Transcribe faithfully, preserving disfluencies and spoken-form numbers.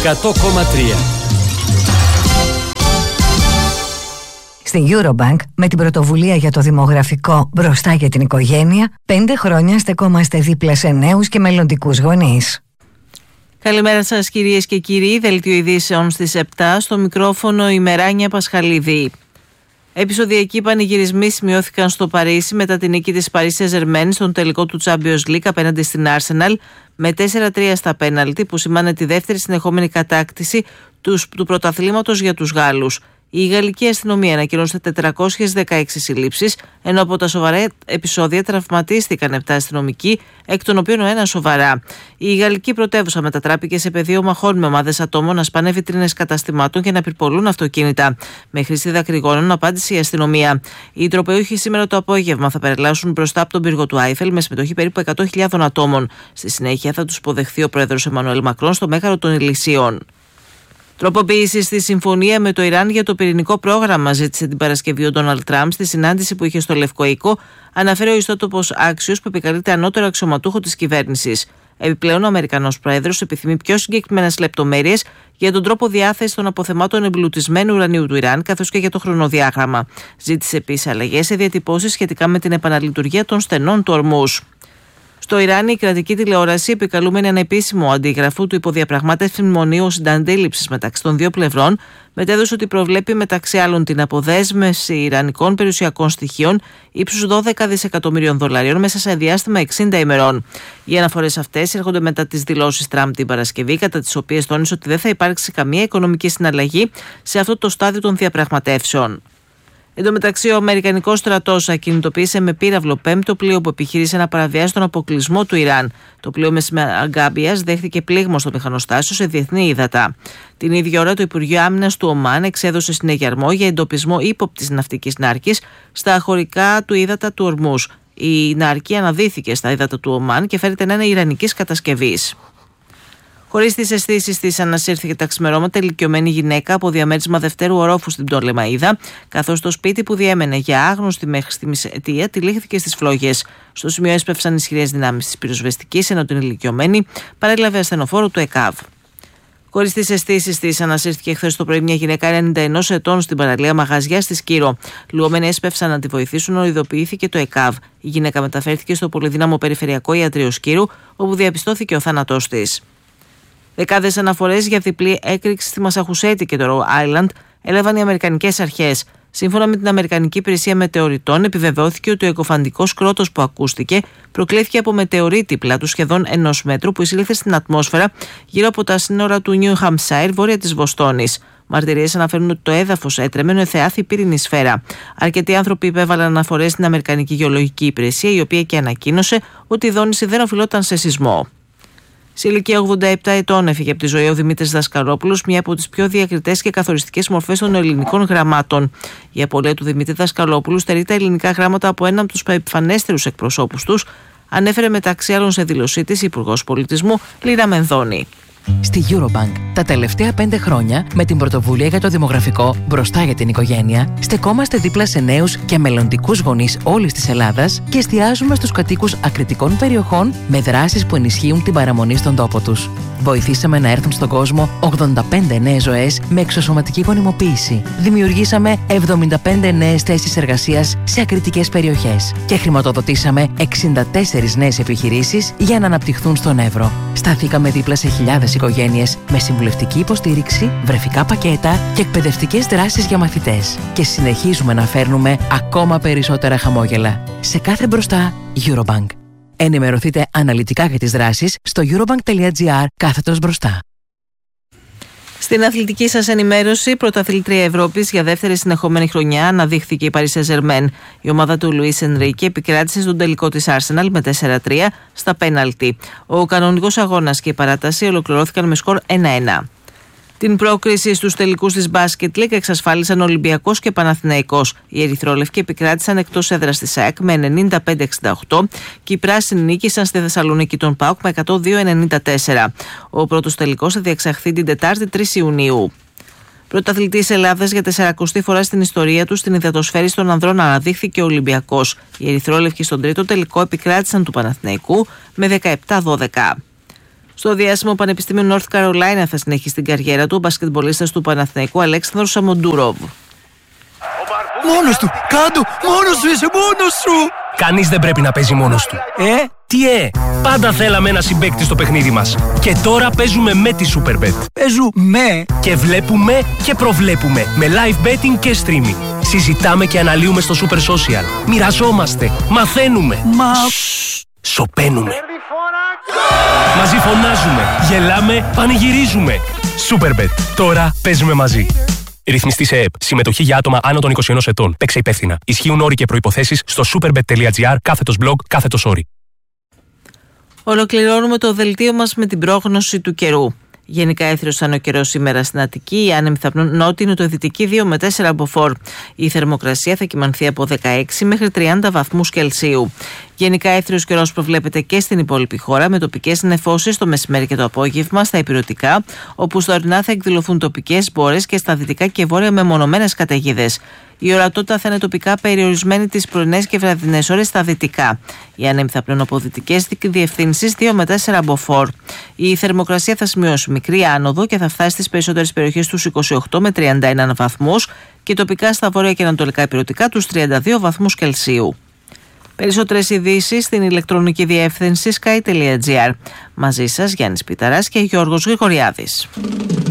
εκατό κόμμα τρία. Στην Eurobank, με την πρωτοβουλία για το δημογραφικό μπροστά για την οικογένεια, πέντε χρόνια στεκόμαστε δίπλα σε νέους και μελλοντικούς γονείς. Καλημέρα σας κυρίες και κύριοι, δελτίο ειδήσεων στις επτά, στο μικρόφωνο η Μεράνια Πασχαλίδη. Επεισοδιακοί πανηγυρισμοί σημειώθηκαν στο Παρίσι μετά την νίκη της Paris Saint-Germain στον τελικό του Champions League απέναντι στην Arsenal με τέσσερα τρία στα πέναλτι, που σημάνε τη δεύτερη συνεχόμενη κατάκτηση του, του πρωταθλήματος για τους Γάλλους. Η γαλλική αστυνομία ανακοίνωσε τετρακόσιες δεκαέξι συλλήψεις, ενώ από τα σοβαρά επεισόδια τραυματίστηκαν επτά αστυνομικοί, εκ των οποίων ο ένας σοβαρά. Η γαλλική πρωτεύουσα μετατράπηκε σε πεδίο μαχών με ομάδες ατόμων να σπάνε βιτρίνες καταστημάτων και να πυρπολούν αυτοκίνητα. Με χρήση δακρυγόνων απάντησε η αστυνομία. Οι τροπεούχοι σήμερα το απόγευμα θα περιλάσσουν μπροστά από τον πύργο του Άιφελ με συμμετοχή περίπου εκατό χιλιάδων ατόμων. Στη συνέχεια θα τους υποδεχθεί ο πρόεδρος Εμμανουέλ Μακρόν στο Μέγαρο των Ηλυσίων. Τροποποίηση στη συμφωνία με το Ιράν για το πυρηνικό πρόγραμμα, ζήτησε την Παρασκευή ο Ντόναλντ Τραμπ στη συνάντηση που είχε στο Λευκό Οίκο, αναφέρει ο ιστότοπος Axios, που επικαλείται ανώτερο αξιωματούχο της κυβέρνησης. Επιπλέον, ο Αμερικανός Πρόεδρος επιθυμεί πιο συγκεκριμένες λεπτομέρειες για τον τρόπο διάθεσης των αποθεμάτων εμπλουτισμένου ουρανίου του Ιράν, καθώς και για το χρονοδιάγραμμα. Ζήτησε επίσης αλλαγές σε διατυπώσεις σχετικά με την επαναλειτουργία των στενών του Ορμούς. Στο Ιράν, η κρατική τηλεόραση, επικαλούμενη ανεπίσημο αντίγραφο του υποδιαπραγμάτευση μνημονίου συνταντήληψης μεταξύ των δύο πλευρών, μετέδωσε ότι προβλέπει μεταξύ άλλων την αποδέσμευση ιρανικών περιουσιακών στοιχείων ύψους δώδεκα δισεκατομμυρίων δολαρίων μέσα σε διάστημα εξήντα ημερών. Οι αναφορές αυτές έρχονται μετά τις δηλώσεις Τραμπ την Παρασκευή, κατά τις οποίες τόνισε ότι δεν θα υπάρξει καμία οικονομική συναλλαγή σε αυτό το στάδιο των διαπραγματεύσεων. Εν τω μεταξύ, ο Αμερικανικός στρατός ακινητοποίησε με πύραυλο πέμπτο πλοίο που επιχείρησε να παραβιάσει τον αποκλεισμό του Ιράν. Το πλοίο με σήμα Αγκάμπιας δέχτηκε πλήγμα στο μηχανοστάσιο σε διεθνή ύδατα. Την ίδια ώρα, το Υπουργείο Άμυνας του Ομάν εξέδωσε συνεγερμό για εντοπισμό ύποπτης ναυτικής νάρκης στα χωρικά του ύδατα του Ορμούς. Η νάρκη αναδύθηκε στα ύδατα του Ομάν και φέρεται να είναι ιρανικής κατασκευής. Χωρίς τις αισθήσεις της, ανασύρθηκε τα ξημερώματα ηλικιωμένη γυναίκα από διαμέρισμα δευτέρου ορόφου στην Πτολεμαΐδα, καθώς το σπίτι που διέμενε για άγνωστη μέχρι στιγμής αιτία τυλίχθηκε στις φλόγες. Στο σημείο έσπευσαν ισχυρές δυνάμεις της πυροσβεστικής, ενώ την ηλικιωμένη παρέλαβε ασθενοφόρο του ΕΚΑΒ. Χωρίς τις αισθήσεις της, ανασύρθηκε χθες το πρωί μια γυναίκα ενενήντα ενός ετών στην παραλία Μαγαζιά στη Σκύρο. Λουόμενοι έσπευσαν να τη βοηθήσουν, ενώ ειδοποιήθηκε το ΕΚΑΒ. Η γυναίκα μεταφέρθηκε στο πολυδύναμο περιφερειακό ιατρείο Σκύρου, όπου διαπιστώθηκε ο θάνατός της. Δεκάδες αναφορές για διπλή έκρηξη στη Μασαχουσέτη και το Ρο Άιλαντ έλαβαν οι αμερικανικές αρχές. Σύμφωνα με την Αμερικανική Υπηρεσία Μετεωριτών, επιβεβαιώθηκε ότι ο εκοφαντικός κρότος που ακούστηκε προκλήθηκε από μετεωρίτη πλάτου σχεδόν ενός μέτρου που εισήλθε στην ατμόσφαιρα γύρω από τα σύνορα του Νιου Χαμψάιρ, βόρεια της Βοστόνης. Μαρτυρίες αναφέρουν ότι το έδαφος έτρεμε, ενώ εθεάθη πύρινη σφαίρα. Αρκετοί άνθρωποι υπέβαλαν αναφορές στην Αμερικανική Γεωλογική Υπηρεσία, η οποία και ανακοίνωσε ότι η δόνηση δεν οφειλόταν σε σεισμό. Σε ηλικία ογδόντα επτά ετών έφυγε από τη ζωή ο Δημήτρης Δασκαλόπουλος, μια από τις πιο διακριτές και καθοριστικές μορφές των ελληνικών γραμμάτων. Η απώλεια του Δημήτρη Δασκαλόπουλου στερεί τα ελληνικά γράμματα από έναν από τους επιφανέστερους εκπροσώπους τους, ανέφερε μεταξύ άλλων σε δήλωσή της η Υπουργός Πολιτισμού Λίνα Μενδώνη. Στη Eurobank, τα τελευταία πέντε χρόνια, με την πρωτοβουλία για το δημογραφικό μπροστά για την οικογένεια, στεκόμαστε δίπλα σε νέους και μελλοντικούς γονείς όλης της Ελλάδας και εστιάζουμε στους κατοίκους ακριτικών περιοχών με δράσεις που ενισχύουν την παραμονή στον τόπο τους. Βοηθήσαμε να έρθουν στον κόσμο ογδόντα πέντε νέες ζωές με εξωσωματική γονιμοποίηση. Δημιουργήσαμε εβδομήντα πέντε νέες θέσεις εργασίας σε ακριτικές περιοχές και χρηματοδοτήσαμε εξήντα τέσσερις νέες επιχειρήσεις για να αναπτυχθούν στον Εύρο. Σταθήκαμε δίπλα σε χιλιάδες οικογένειες με συμβουλευτική υποστήριξη, βρεφικά πακέτα και εκπαιδευτικές δράσεις για μαθητές. Και συνεχίζουμε να φέρνουμε ακόμα περισσότερα χαμόγελα. Σε κάθε μπροστά, Eurobank. Ενημερωθείτε αναλυτικά για τις δράσεις στο eurobank.gr κάθετος μπροστά. Στην αθλητική σας ενημέρωση, πρωταθλήτρια Ευρώπης για δεύτερη συνεχόμενη χρονιά αναδείχθηκε η Paris Saint-Germain. Η ομάδα του Λουίς Ενρίκε επικράτησε στον τελικό της Arsenal με τέσσερα τρία στα πέναλτι. Ο κανονικός αγώνας και η παράταση ολοκληρώθηκαν με σκορ ένα ένα. Την πρόκριση στους τελικούς της Basket League εξασφάλισαν Ολυμπιακός και Παναθηναϊκός. Οι ερυθρόλευκοι επικράτησαν εκτός έδρας της ΑΕΚ με ενενήντα πέντε εξήντα οκτώ και οι πράσινοι νίκησαν στη Θεσσαλονίκη τον ΠΑΟΚ με εκατό δύο ενενήντα τέσσερα. Ο πρώτος τελικός θα διεξαχθεί την Τετάρτη τρεις Ιουνίου. Πρωταθλητής Ελλάδας για τεσσαρακοστή φορά στην ιστορία του στην υδατοσφαίριση των ανδρών αναδείχθηκε ο Ολυμπιακός. Οι ερυθρόλευκοι στον τρίτο τελικό επικράτησαν του Παναθηναϊκού με δεκαεπτά δώδεκα. Στο διάσημο Πανεπιστήμιο North Carolina θα συνεχίσει την καριέρα του ο μπασκετμπολίστας του Παναθηναϊκού Αλέξανδρος Σαμοντούροβ. Μόνος του! Κάντο! Μόνος σου είσαι! Μόνος σου! Κανείς δεν πρέπει να παίζει μόνος του. Ε? Τι ε! Πάντα θέλαμε ένα συμπαίκτη στο παιχνίδι μας. Και τώρα παίζουμε με τη Superbet. Παίζουμε! Και βλέπουμε και προβλέπουμε με live betting και streaming. Συζητάμε και αναλύουμε στο Super Social. Μοιραζόμαστε. Μαθαίνουμε. Μα... Σοπαίνουμε. Μαζί φωνάζουμε. Γελάμε. Πανηγυρίζουμε. Superbet. Τώρα παίζουμε μαζί. Ρυθμιστή σε ΕΕΠ. Συμμετοχή για άτομα άνω των είκοσι ενός ετών. Παίξε υπεύθυνα. Ισχύουν όροι και προϋποθέσεις στο superbet.gr κάθετος blog κάθετος όροι. Ολοκληρώνουμε το δελτίο μας με την πρόγνωση του καιρού. Γενικά έθριος σαν ο καιρός σήμερα στην Αττική, η άνεμη θα πνούν νότιο-νοτιοδυτική δύο με τέσσερα από φορ. Η θερμοκρασία θα κυμανθεί από δεκαέξι μέχρι τριάντα βαθμούς Κελσίου. Γενικά έθριος καιρός προβλέπεται και στην υπόλοιπη χώρα, με τοπικές νεφώσεις το μεσημέρι και το απόγευμα στα υπηρετικά, όπου στα ορεινά θα εκδηλωθούν τοπικές μπόρες και στα δυτικά και βόρεια μεμονωμένες καταιγίδες. Η ορατότητα θα είναι τοπικά περιορισμένη τις πρωινές και βραδινές ώρες στα δυτικά. Οι άνεμοι θα πνέουν από δυτικές διευθύνσεις δύο με τέσσερα από φορ. Η θερμοκρασία θα σημειώσει μικρή άνοδο και θα φτάσει στις περισσότερες περιοχές τους είκοσι οκτώ με τριάντα ένα βαθμούς και τοπικά στα βόρεια και ανατολικά υπηρετικά τους τριάντα δύο βαθμούς Κελσίου. Περισσότερες ειδήσεις στην ηλεκτρονική διεύθυνση sky τελεία gr. Μαζί σας Γιάννης Πιταράς και Γιώργος Γρηγοριάδης.